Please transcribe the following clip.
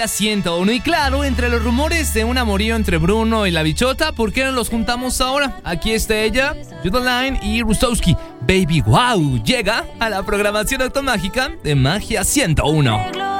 101. Y claro, entre los rumores de un amorío entre Bruno y la Bichota, ¿por qué no los juntamos ahora? Aquí está ella, Judaline y Rustowski. Baby Wow llega a la programación automágica de Magia 101.